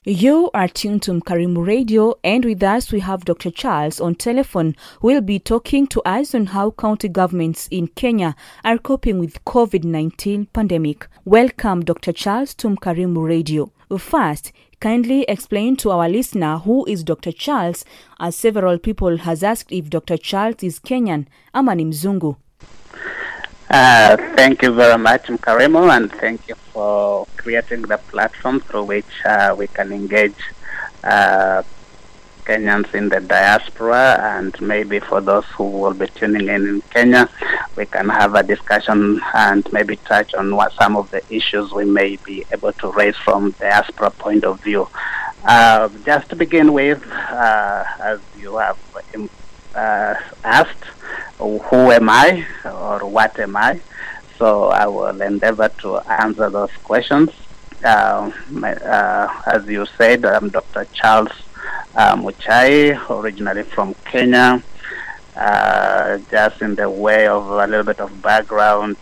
You are tuned to Mkarimu Radio, and with us we have Dr. Charles on telephone, who will be talking to us on how county governments in Kenya are coping with COVID-19 pandemic. Welcome, Dr. Charles, to Mkarimu Radio. First, kindly explain to our listener who is Dr. Charles, as several people has asked if Dr. Charles is Kenyan ama ni mzungu. Thank you very much, Mkarimu, and thank you for creating the platform through which we can engage Kenyans in the diaspora, and maybe for those who will be tuning in Kenya, we can have a discussion and maybe touch on what some of the issues we may be able to raise from diaspora point of view. Just to begin with, as you have asked, who am I or what am I? So I will endeavor to answer those questions. As you said, I'm Dr. Charles Muchai, originally from Kenya. Just in the way of a little bit of background,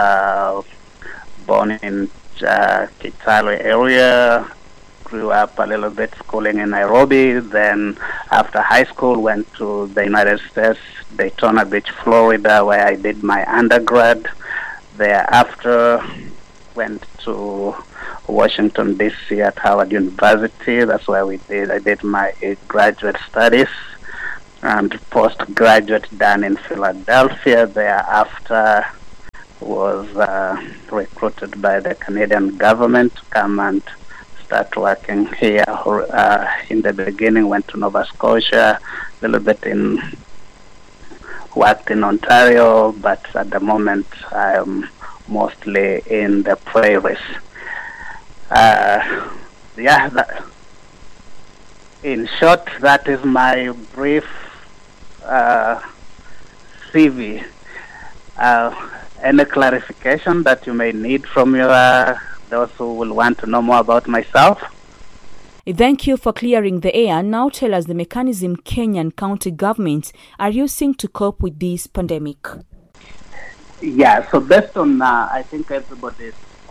born in Kitale area, grew up a little bit schooling in Nairobi, then after high school went to the United States, Daytona Beach, Florida, where I did my undergrad. Thereafter went to Washington, D.C. at Howard University. That's where I did my graduate studies, and postgraduate done in Philadelphia. Thereafter was recruited by the Canadian government to come and start working here. In the beginning, went to Nova Scotia, a little bit worked in Ontario, but at the moment I'm mostly in the prairies. In short, that is my brief CV. Any clarification that you may need from those who will want to know more about myself? Thank you for clearing the air. Now tell us the mechanism Kenyan county governments are using to cope with this pandemic. Yeah, so based on, I think everybody's,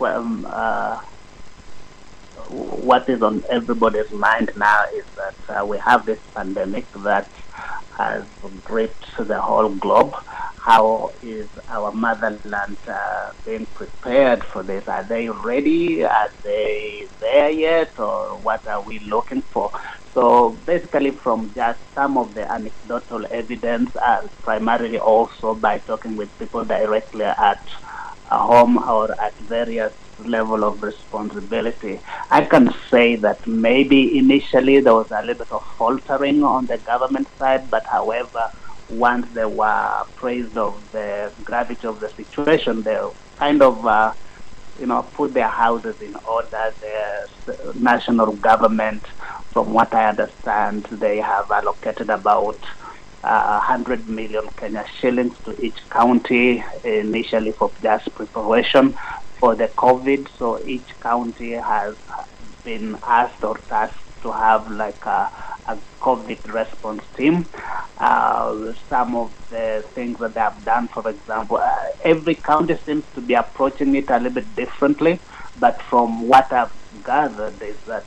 what is on everybody's mind now is that we have this pandemic that has gripped the whole globe. How is our motherland being prepared for this? Are they ready? Are they there yet? Or what are we looking for? So basically from just some of the anecdotal evidence, and primarily also by talking with people directly at home or at various level of responsibility, I can say that maybe initially there was a little bit of faltering on the government side, but however, once they were appraised of the gravity of the situation, they kind of, put their houses in order. The national government, from what I understand, they have allocated about 100 million Kenya shillings to each county initially for just preparation for the COVID. So each county has been asked or tasked to have like a COVID response team. Some of the things that they have done, for example, every county seems to be approaching it a little bit differently, but from what I've gathered is that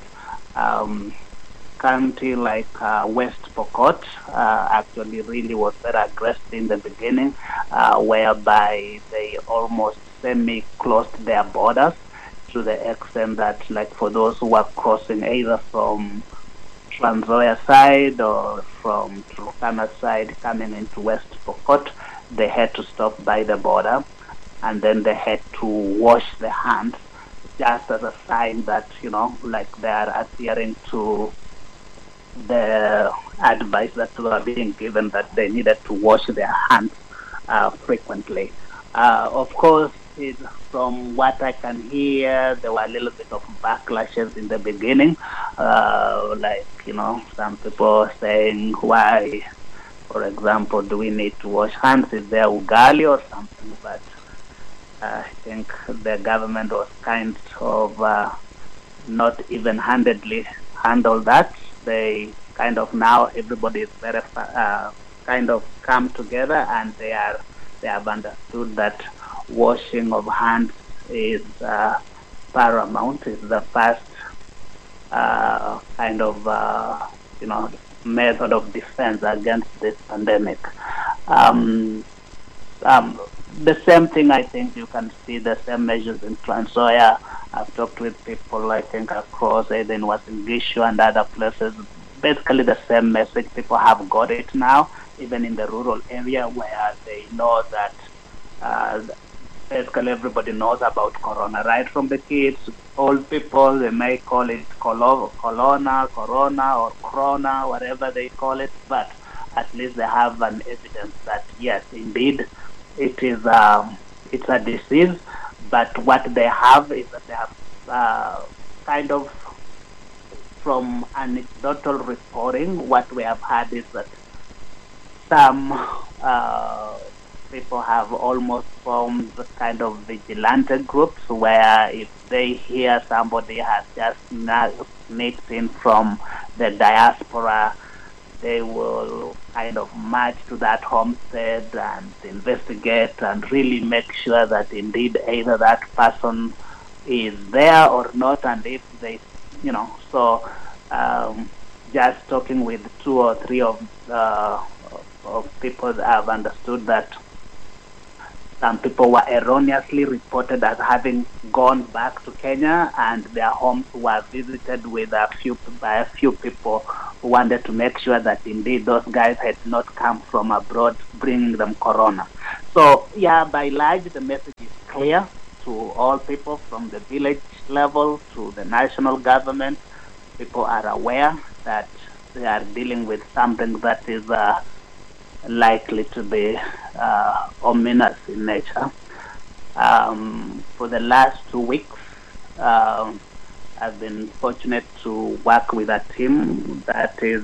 county like West Pokot actually really was very aggressive in the beginning, whereby they almost semi-closed their borders to the extent that, like, for those who were crossing either from Trans Nzoia side or from Turkana side coming into West Pokot, they had to stop by the border, and then they had to wash their hands just as a sign that, they are adhering to the advice that were being given that they needed to wash their hands frequently. Of course, from what I can hear, there were a little bit of backlashes in the beginning, some people saying, why, for example, do we need to wash hands? Is there ugali or something? But I think the government was kind of not even-handedly handled that. They kind of now everybody is very kind of come together, and they have understood that washing of hands is paramount, is the first kind of method of defense against this pandemic. The same thing, I think you can see the same measures in Trans Nzoia. I've talked with people, I think, across either in Uasin Gishu and other places. Basically the same message. People have got it now, even in the rural area where they know that basically everybody knows about corona, right from the kids, old people. They may call it corona, or corona, whatever they call it, but at least they have an evidence that yes, indeed, it is it's a disease. But what they have is that they have kind of, from anecdotal reporting, what we have had is that some people have almost formed kind of vigilante groups where if they hear somebody has just sneaked in from the diaspora, they will kind of march to that homestead and investigate and really make sure that indeed either that person is there or not, and if they, so just talking with 2 or 3 of people, I've understood that some people were erroneously reported as having gone back to Kenya, and their homes were visited by a few people who wanted to make sure that indeed those guys had not come from abroad bringing them corona. So yeah, by large, the message is clear to all people from the village level to the national government. People are aware that they are dealing with something that is likely to be ominous in nature. For the last 2 weeks, I've been fortunate to work with a team that is,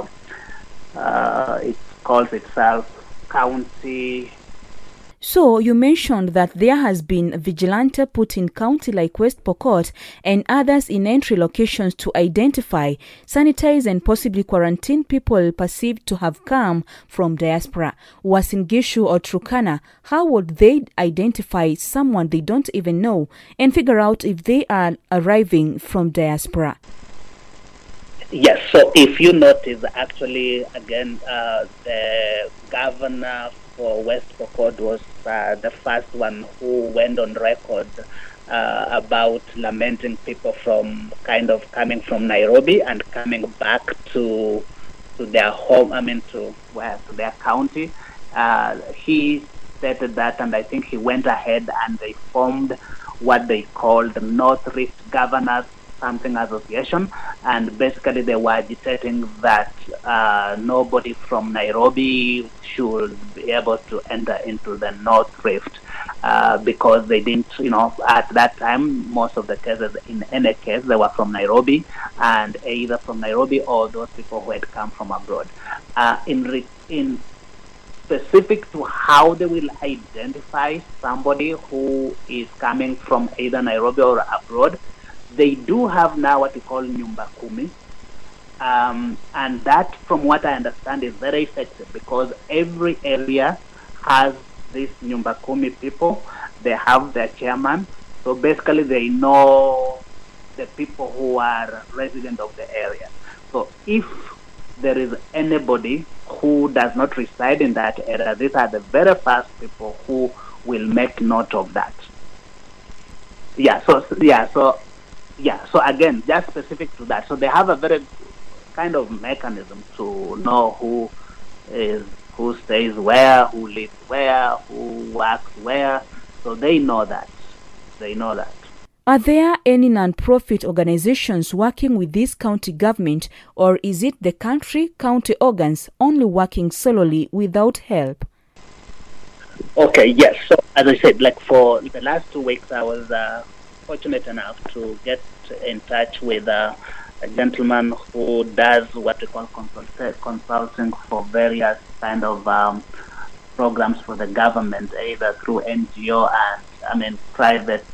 it calls itself County. So you mentioned that there has been a vigilante put in county like West Pokot and others in entry locations to identify, sanitize and possibly quarantine people perceived to have come from diaspora. Uasin Gishu or Turkana, how would they identify someone they don't even know and figure out if they are arriving from diaspora? Yes, so if you notice, actually, again, the governor for West Pokot was the first one who went on record about lamenting people from kind of coming from Nairobi and coming back to their home, to their county. He stated that, and I think he went ahead and they formed what they called the North Rift Governors something association, and basically they were agitating that nobody from Nairobi should be able to enter into the North Rift because they didn't, at that time, most of the cases, in any case, they were from Nairobi, and either from Nairobi or those people who had come from abroad. In specific to how they will identify somebody who is coming from either Nairobi or abroad, they do have now what we call Nyumba Kumi. And that, from what I understand, is very effective because every area has these Nyumba Kumi people. They have their chairman. So basically they know the people who are residents of the area. So if there is anybody who does not reside in that area, these are the very first people who will make note of that. So again, just specific to that. So they have a very kind of mechanism to know who stays where, who lives where, who works where. So they know that. Are there any non-profit organizations working with this county government, or is it the county organs only working solely without help? Okay, yes. So as I said, like for the last 2 weeks, I was fortunate enough to get in touch with a gentleman who does what we call consulting for various kind of programs for the government, either through NGO and private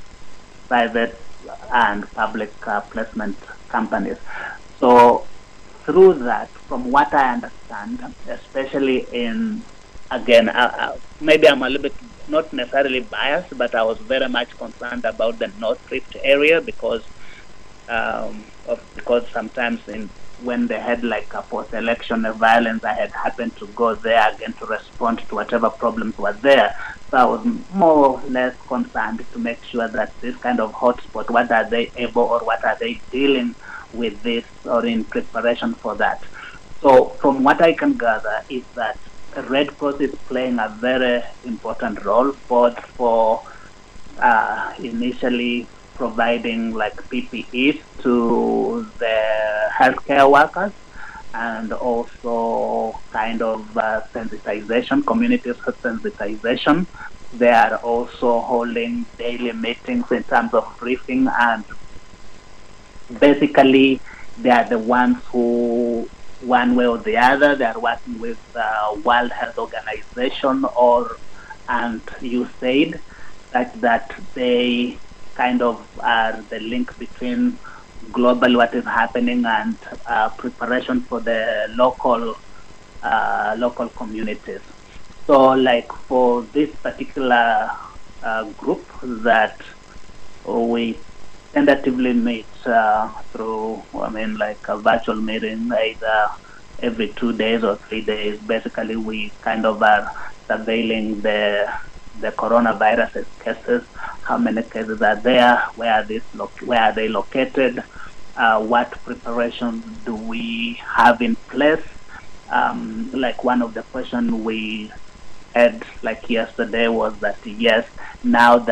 and public placement companies. So through that, from what I understand, especially in, again, maybe I'm a little bit not necessarily biased, but I was very much concerned about the North Rift area because because sometimes when they had like a post-election violence, I had happened to go there again to respond to whatever problems were there. So I was more or less concerned to make sure that this kind of hotspot, what are they able or what are they dealing with this or in preparation for that. So from what I can gather is that Red Cross is playing a very important role, both for initially providing like PPEs to the healthcare workers, and also kind of sensitization, community sensitization. They are also holding daily meetings in terms of briefing, and basically they are the ones who, one way or the other, they are working with World Health Organization and USAID, such that they kind of are the link between global what is happening and preparation for the local communities. So like for this particular group that we tentatively meet through, like a virtual meeting, either every 2 days or 3 days. Basically, we kind of are surveilling the coronavirus cases. How many cases are there? Where are they located? What preparations do we have in place? Like one of the questions we had like yesterday was that yes, now that